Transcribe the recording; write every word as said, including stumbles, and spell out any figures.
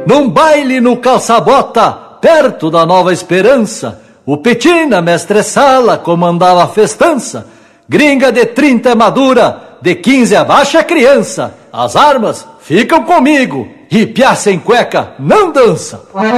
Num baile no calça-bota, perto da Nova Esperança, o Petina, mestre Sala, comandava a festança. Gringa de trinta é madura, de quinze abaixo é criança. As armas ficam comigo, e piá sem cueca não dança.